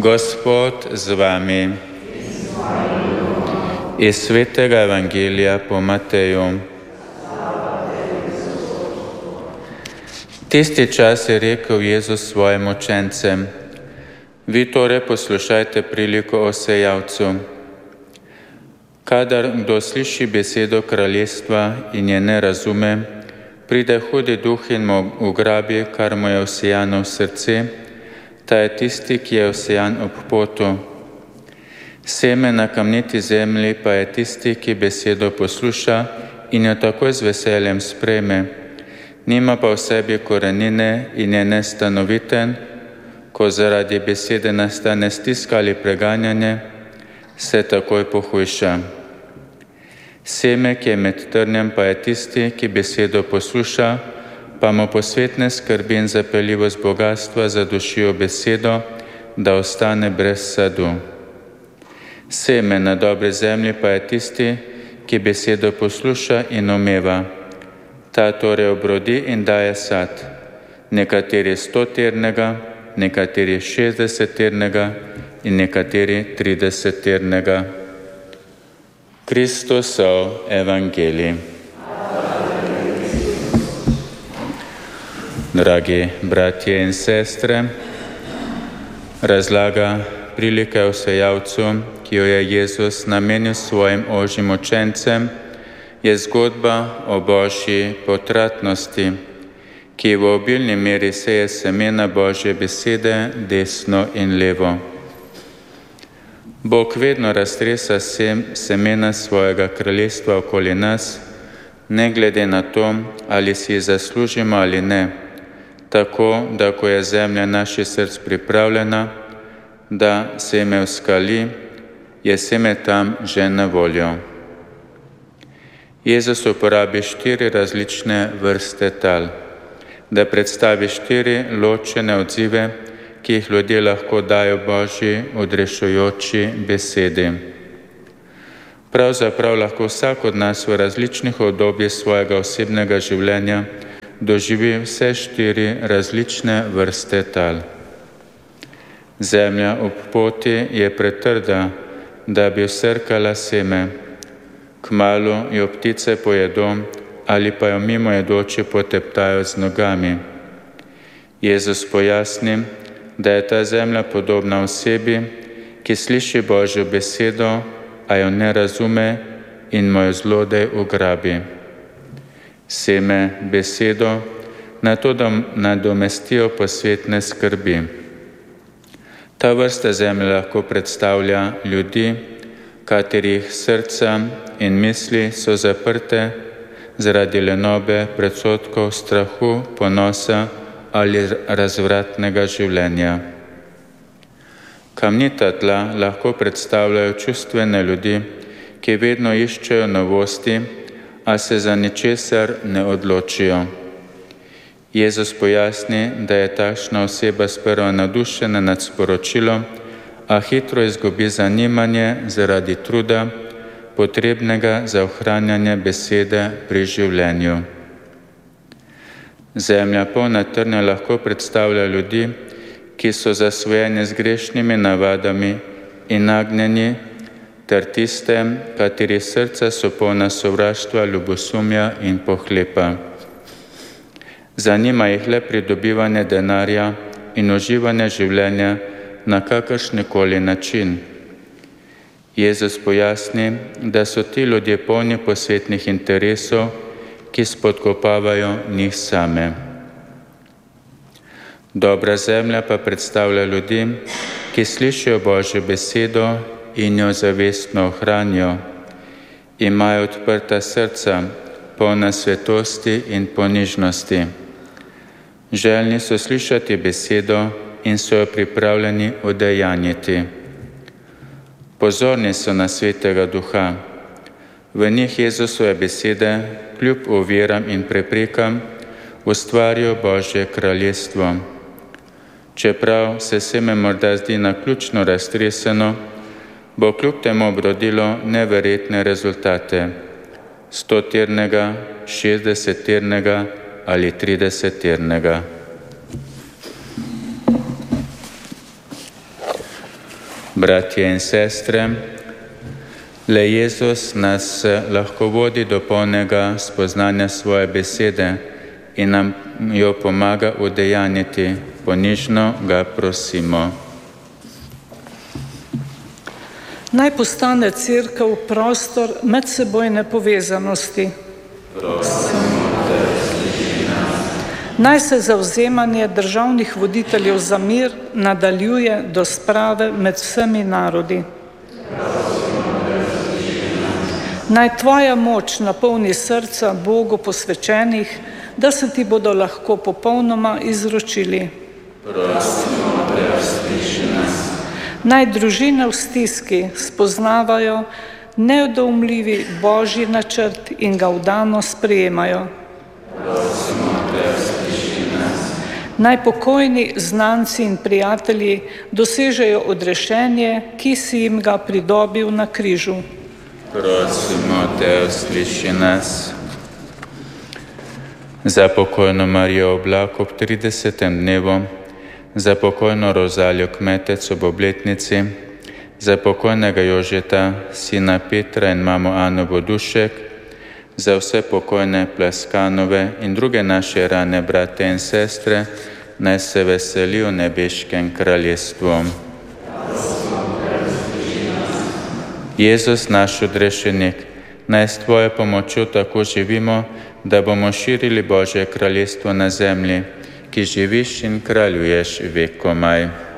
Gospod z vami. Iz svetega evangelija po Mateju. Tisti čas je rekel Jezus svojim učencem: Vi torej poslušajte priliko o sejalcu. Kadar kdo sliši besedo kraljestva in je ne razume, pride hudi duh in mu ugrabi, kar mu je vsejano v srce, ta je tisti, ki je vsejan ob potu. Seme na kamniti zemlji pa je tisti, ki besedo posluša in jo takoj z veseljem sprejme. Nima pa v sebi korenine in je nestanoviten, ko zaradi besede nastane stiska ali preganjanje, se takoj pohujša. Seme, ki je med trnjem, pa je tisti, ki besedo posluša, pa mu posvetne skrbi in zapeljivost bogatstva zadušijo besedo, da ostane brez sadu. Seme na dobri zemlji pa je tisti, ki besedo posluša in omeva. Ta torej obrodi in daje sad, nekateri 100-ternega, nekateri 60-ternega in nekateri 30-ternega. Kristusov evangelij. Dragi bratje in sestre, razlaga prilike o sejalcu, ki jo je Jezus namenil svojim ožjim učencem, je zgodba o Božji potratnosti, ki v obilni meri seje semena Božje besede desno in levo. Bog vedno raztresa semena svojega kraljestva okoli nas, ne glede na to, ali si zaslužimo ali ne, tako da ko je zemlja naših src pripravljena, da seme vzkali, je seme tam že na voljo. Jezus uporabi 4 različne vrste tal, da predstavi 4 ločene odzive, ki jih ljudje lahko dajo Božji odrešujoči besedi. Pravzaprav lahko vsak od nas v različnih obdobjih svojega osebnega življenja doživi vse 4 različne vrste tal. Zemlja ob poti je pretrda, da bi vsrkala seme. Kmalu jo ptice pojedo ali pa jo mimojedoči poteptajo z nogami. Jezus pojasni, da je ta zemlja podobna osebi, ki sliši Božjo besedo, a jo ne razume in mu jo zlodej ugrabi. Seme besedo, nato nadomestijo posvetne skrbi. Ta vrsta zemlje lahko predstavlja ljudi, katerih srca in misli so zaprte zaradi lenobe, predsodkov, strahu, ponosa ali razvratnega življenja. Kamnita tla lahko predstavljajo čustvene ljudi, ki vedno iščejo novosti, a se za ničesar ne odločijo. Jezus pojasni, da je takšna oseba sprva navdušena nad sporočilom, a hitro izgubi zanimanje zaradi truda, potrebnega za ohranjanje besede pri življenju. Zemlja polna trnja lahko predstavlja ljudi, ki so zasvojeni z grešnimi navadami in nagnjeni, ter tiste, kateri srca so polna sovraštva, ljubosumja in pohlepa. Zanima jih le pridobivanje denarja in uživanje življenja na kakršnikoli način. Jezus pojasni, da so ti ljudje polni posvetnih interesov, ki spodkopavajo njih same. Dobra zemlja pa predstavlja ljudi, ki slišijo Božjo besedo in jo zavestno ohranijo. Imajo odprta srca, polna svetosti in ponižnosti. Željni so slišati besedo in so jo pripravljeni udejanjiti. Pozorni so na Svetega Duha. V njih Jezusove besede, kljub oviram in preprekam, ustvarijo Božje kraljestvo. Čeprav se seme morda zdi naključno raztreseno, bo kljub temu obrodilo neverjetne rezultate, 100-ternega, 60-ternega ali 30-ternega. Bratje in sestre, le Jezus nas lahko vodi do polnega spoznanja svoje besede in nam jo pomaga udejanjiti. Ponižno ga prosimo. Naj postane Cerkev prostor medsebojne povezanosti. Naj se zavzemanje državnih voditeljev za mir nadaljuje do sprave med vsemi narodi. Naj tvoja moč napolni srca Bogu posvečenih, da se ti bodo lahko popolnoma izročili. Prosimo te, usliši nas. Naj družine v stiski spoznavajo nedoumljivi Božji načrt in ga vdano sprejemajo. Prosimo te, usliši nas. Naj pokojni znanci in prijatelji dosežejo odrešenje, ki si jim ga pridobil na križu. Prosimo te, usliši nas. Za pokojno Marijo Oblak ob 30. dnevu, za pokojno Rozalijo Kmetec ob obletnici, za pokojnega Jožeta, sina Petra in mamo Ano Vodušek, za vse pokojne Plaskanove in druge naše rane brate in sestre, naj se veseli v nebeškem kraljestvu. Jezus, naš odrešenik, naj s tvojo pomočjo tako živimo, da bomo širili Božje kraljestvo na zemlji, ki živiš in kraljuješ vekomaj.